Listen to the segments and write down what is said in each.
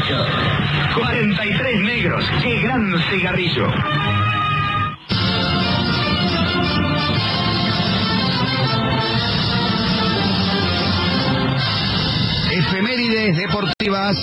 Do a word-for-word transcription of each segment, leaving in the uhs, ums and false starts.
ocho. cuarenta y tres negros. ¡Qué gran cigarrillo! Efemérides deportivas.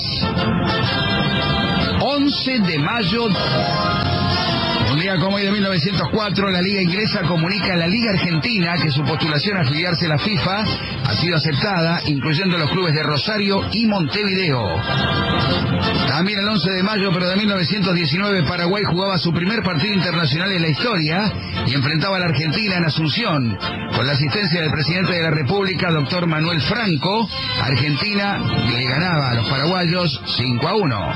once de mayo. Un día como hoy de mil novecientos cuatro, la Liga Inglesa comunica a la Liga Argentina que su postulación a afiliarse a la FIFA ha sido aceptada, incluyendo los clubes de Rosario y Montevideo. También el once de mayo, pero de mil novecientos diecinueve, Paraguay jugaba su primer partido internacional en la historia y enfrentaba a la Argentina en Asunción. Con la asistencia del presidente de la República, doctor Manuel Franco, Argentina le ganaba a los paraguayos cinco a uno.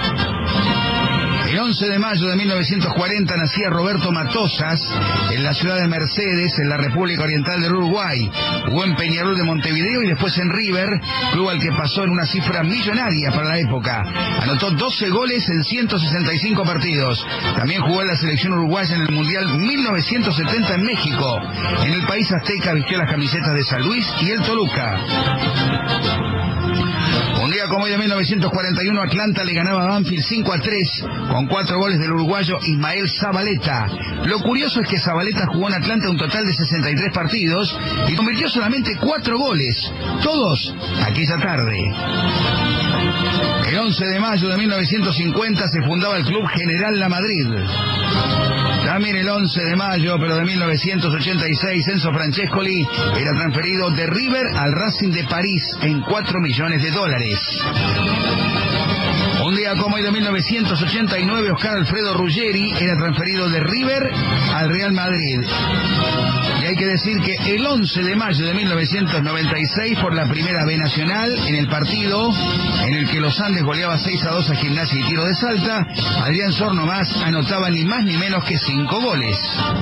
El once de mayo de mil novecientos cuarenta nacía Roberto Matosas en la ciudad de Mercedes, en la República Oriental del Uruguay. Jugó en Peñarol de Montevideo y después en River, club al que pasó en una cifra millonaria para la época. Anotó doce goles en ciento sesenta y cinco partidos. También jugó en la selección uruguaya en el Mundial mil novecientos setenta en México. En el país azteca vistió las camisetas de San Luis y el Toluca. Un día como hoy de mil novecientos cuarenta y uno, Atlanta le ganaba a Banfield cinco a tres con cuatro goles del uruguayo Ismael Zabaleta. Lo curioso es que Zabaleta jugó en Atlanta un total de sesenta y tres partidos y convirtió solamente cuatro goles, todos aquella tarde. El once de mayo de mil novecientos cincuenta se fundaba el Club General La Madrid. También el once de mayo, pero de mil novecientos ochenta y seis, Enzo Francescoli era transferido de River al Racing de París en cuatro millones de dólares. Un día como hoy de mil novecientos ochenta y nueve, Oscar Alfredo Ruggeri era transferido de River al Real Madrid. Y hay que decir que el once de mayo de mil novecientos noventa y seis, por la Primera B Nacional, en el partido en el que los Andes goleaba seis a dos a Gimnasia y Tiro de Salta, Adrián Sornomás anotaba ni más ni menos que cinco goles.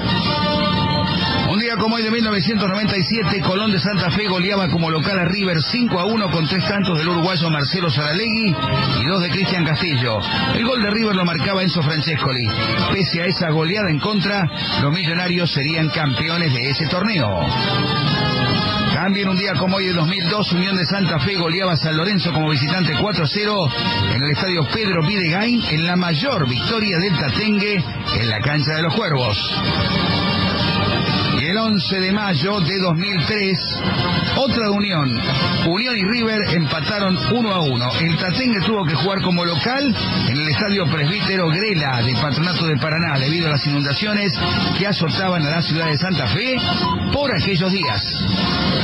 Un día como hoy de mil novecientos noventa y siete, Colón de Santa Fe goleaba como local a River cinco a uno con tres tantos del uruguayo Marcelo Saralegui y dos de Cristian Castillo. El gol de River lo marcaba Enzo Francescoli. Pese a esa goleada en contra, los millonarios serían campeones de ese torneo. También un día como hoy de dos mil dos, Unión de Santa Fe goleaba a San Lorenzo como visitante cuatro a cero en el estadio Pedro Videgain, en la mayor victoria del Tatengue en la cancha de los Cuervos. Y el once de mayo de dos mil tres, otra Unión. Unión y River empataron uno a uno. El Tatengue tuvo que jugar como local en el estadio Presbítero Grela de Patronato de Paraná debido a las inundaciones que azotaban a la ciudad de Santa Fe por aquellos días.